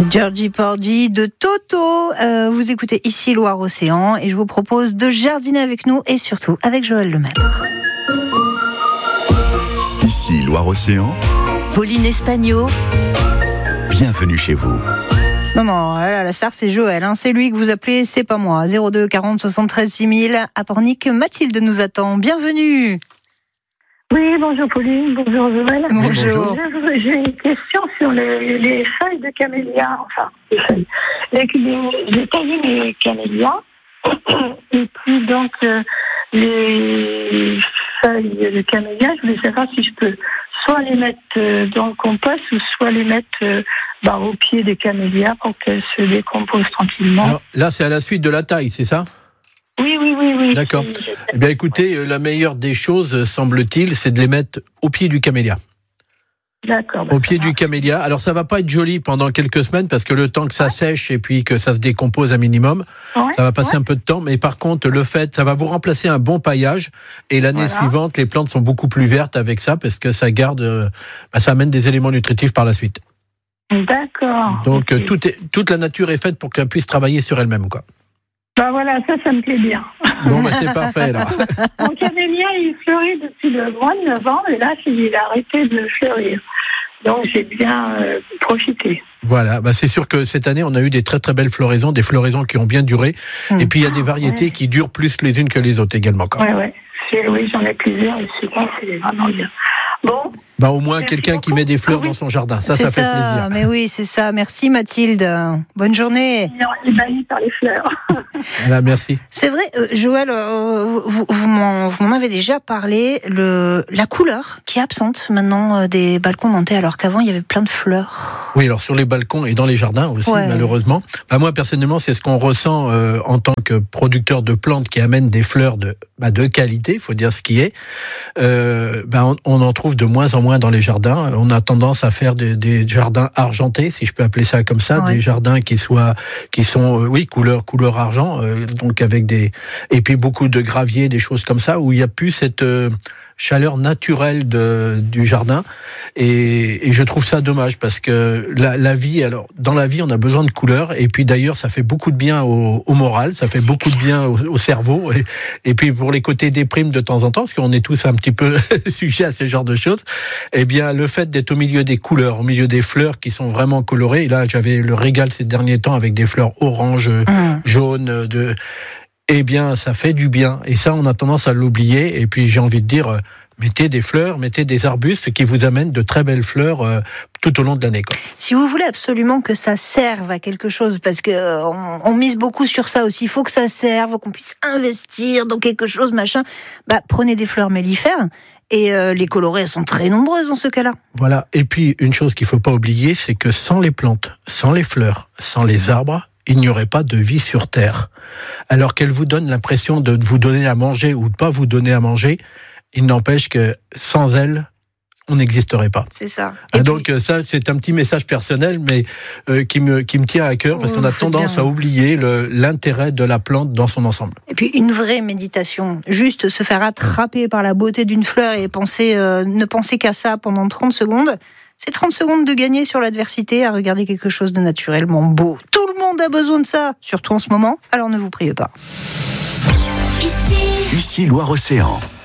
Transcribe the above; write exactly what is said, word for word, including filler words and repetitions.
Georgie Porgy de Toto. Euh, vous écoutez ici Loire-Océan et je vous propose de jardiner avec nous et surtout avec Joël Lemaître. Ici Loire-Océan. Pauline Espagno. Bienvenue chez vous. Non, non, la star c'est Joël, hein. C'est lui que vous appelez, c'est pas moi. zéro deux quarante soixante-treize six mille. À Pornic, Mathilde nous attend. Bienvenue. Oui, bonjour Pauline, bonjour Joël. Bonjour. J'ai, j'ai une question sur les, les feuilles de camélia, enfin, les feuilles. Les, les, j'ai taillé mes camélias, et puis donc, euh, les feuilles de camélia, je voulais savoir si je peux soit les mettre euh, dans le compost, ou soit les mettre euh, bah, au pied des camélias pour qu'elles se décomposent tranquillement. Alors, là, c'est à la suite de la taille, c'est ça ? Oui, oui, oui, oui. D'accord. Oui, Eh bien, écoutez, la meilleure des choses, semble-t-il, c'est de les mettre au pied du camélia. D'accord. Au pied du camélia. Alors, ça va pas être joli pendant quelques semaines parce que le temps que ça sèche et puis que ça se décompose un minimum, Ouais, ça va passer ouais. un peu de temps. Mais par contre, le fait, ça va vous remplacer un bon paillage et l'année Voilà. suivante, les plantes sont beaucoup plus vertes avec ça parce que ça garde, euh, bah, ça amène des éléments nutritifs par la suite. D'accord. Donc, Ok. euh, tout est, toute la nature est faite pour qu'elle puisse travailler sur elle-même, quoi. Bah voilà, ça, ça me plaît bien. Bon, bah, c'est parfait, là. Mon camélia, il fleurit depuis le mois de novembre et là, il a arrêté de fleurir. Donc, j'ai bien euh, profité. Voilà, bah c'est sûr que cette année, on a eu des très très belles floraisons, des floraisons qui ont bien duré. Mmh. Et puis, il y a des variétés ouais. qui durent plus les unes que les autres également. Quoi. Ouais, ouais. C'est, oui, j'en ai plusieurs et celui-là, c'est vraiment bien. Bon. Bah, au moins, Merci quelqu'un qui beaucoup. met des fleurs Ah oui. dans son jardin. Ça, c'est ça fait plaisir. Mais oui, c'est ça. Merci Mathilde. Bonne journée. Ébahi par les fleurs. Voilà, merci. C'est vrai, euh, Joël, euh, vous, vous, m'en, vous m'en avez déjà parlé, le, la couleur qui est absente maintenant euh, des balcons nantais, alors qu'avant il y avait plein de fleurs. Oui, alors sur les balcons et dans les jardins aussi, Ouais. malheureusement. Bah, moi, personnellement, c'est ce qu'on ressent euh, en tant que producteur de plantes qui amènent des fleurs de, bah, de qualité, il faut dire ce qui est. Euh, bah, on, on en trouve de moins en moins dans les jardins. On a tendance à faire des, des jardins argentés, si je peux appeler ça comme ça, Ouais. des jardins qui soient, qui sont, euh, oui, couleur, couleur argent, euh, donc avec des, et puis beaucoup de gravier, des choses comme ça, où il n'y a plus cette euh, chaleur naturelle de, du jardin. Et, et je trouve ça dommage parce que la, la vie, alors dans la vie, on a besoin de couleurs. Et puis d'ailleurs, ça fait beaucoup de bien au, au moral, ça fait C'est beaucoup de bien au, au cerveau. Et, et puis pour les côtés déprimes de temps en temps, parce qu'on est tous un petit peu sujets à ce genre de choses. Eh bien, le fait d'être au milieu des couleurs, au milieu des fleurs qui sont vraiment colorées. Et là, j'avais le régal ces derniers temps avec des fleurs orange, Mmh. jaune, de. Eh bien, ça fait du bien. Et ça, on a tendance à l'oublier. Et puis, j'ai envie de dire, euh, mettez des fleurs, mettez des arbustes qui vous amènent de très belles fleurs euh, tout au long de l'année, quoi. Si vous voulez absolument que ça serve à quelque chose, parce que euh, on, on mise beaucoup sur ça aussi, il faut que ça serve, qu'on puisse investir dans quelque chose, machin. Bah, prenez des fleurs mellifères. Et euh, les colorées, elles sont très nombreuses dans ce cas-là. Voilà. Et puis, une chose qu'il faut pas oublier, c'est que sans les plantes, sans les fleurs, sans les arbres, il n'y aurait pas de vie sur Terre. Alors qu'elle vous donne l'impression de vous donner à manger ou de pas vous donner à manger, il n'empêche que sans elle, on n'existerait pas. C'est ça. Ah, Et donc puis, ça, c'est un petit message personnel, mais euh, qui me qui me tient à cœur parce Oh, qu'on a c'est tendance bien. à oublier le, l'intérêt de la plante dans son ensemble. et puis une vraie méditation. Juste se faire attraper par la beauté d'une fleur et penser, euh, ne penser qu'à ça pendant trente secondes. C'est trente secondes de gagner sur l'adversité à regarder quelque chose de naturellement beau. Tout le monde a besoin de ça, surtout en ce moment, alors ne vous priez pas. Ici Loire-Océan.